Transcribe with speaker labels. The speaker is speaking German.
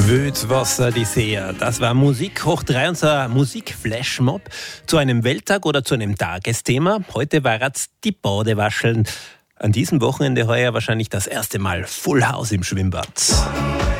Speaker 1: Wildwasser, die Seher. Das war Musik hoch 3, unser Musikflashmob zu einem Welttag oder zu einem Tagesthema. Heute war es die Badewascheln. An diesem Wochenende heuer wahrscheinlich das erste Mal Full House im Schwimmbad.